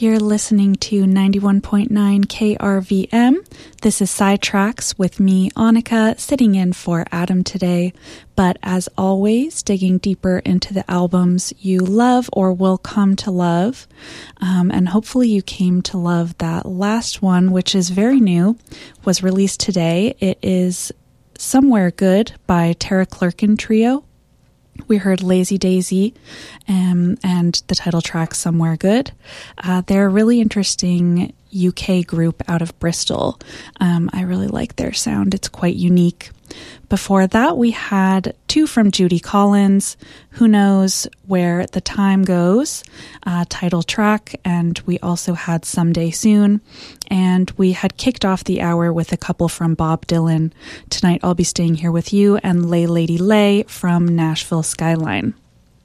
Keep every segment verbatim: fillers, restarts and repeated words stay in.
You're listening to ninety-one point nine K R V M. This is Sidetracks with me, Annika, sitting in for Adam today. But as always, digging deeper into the albums you love or will come to love. Um, and hopefully you came to love that last one, which is very new, was released today. It is Somewhere Good by Tara Clerkin Trio. We heard Lazy Daisy um, and the title track Somewhere Good. Uh, they're a really interesting U K group out of Bristol. Um, I really like their sound. It's quite unique. Before that, we had two from Judy Collins, Who Knows Where the Time Goes, uh, title track, and we also had Someday Soon. And we had kicked off the hour with a couple from Bob Dylan. Tonight, I'll be staying here with you and Lay Lady Lay from Nashville Skyline.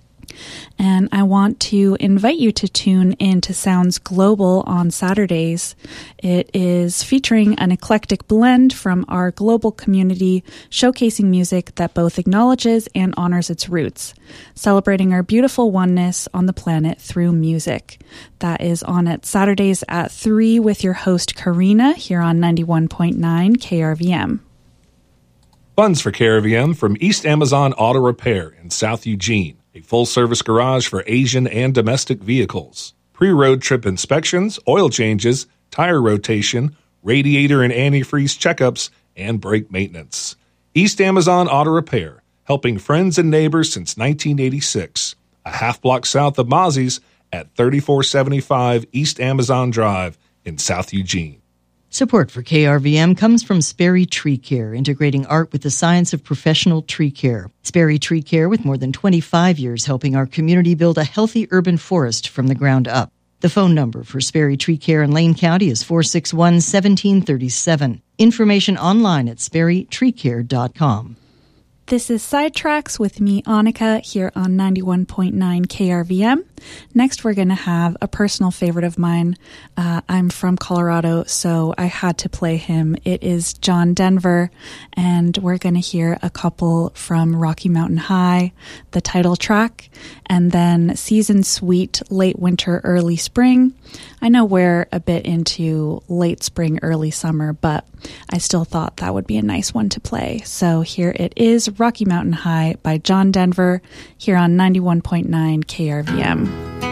And I want to invite you to tune in to Sounds Global on Saturdays. It is featuring an eclectic blend from our global community, showcasing music that both acknowledges and honors its roots, celebrating our beautiful oneness on the planet through music. That is on at Saturdays at three with your host Karina here on ninety-one point nine K R V M. Funds for K R V M from East Amazon Auto Repair in South Eugene. A full-service garage for Asian and domestic vehicles. Pre-road trip inspections, oil changes, tire rotation, radiator and antifreeze checkups, and brake maintenance. East Amazon Auto Repair, helping friends and neighbors since nineteen eighty-six. A half block south of Mozzie's at thirty-four seventy-five East Amazon Drive in South Eugene. Support for K R V M comes from Sperry Tree Care, integrating art with the science of professional tree care. Sperry Tree Care, with more than twenty-five years helping our community build a healthy urban forest from the ground up. The phone number for Sperry Tree Care in Lane County is four six one, one seven three seven. Information online at sperry tree care dot com. This is Sidetracks with me, Annika, here on ninety-one point nine K R V M. Next, we're going to have a personal favorite of mine. Uh, I'm from Colorado, so I had to play him. It is John Denver, and we're going to hear a couple from Rocky Mountain High, the title track, and then Season Sweet, Late Winter, Early Spring. I know we're a bit into late spring, early summer, but I still thought that would be a nice one to play. So here it is, Rocky Mountain High by John Denver, here on ninety-one point nine K R V M.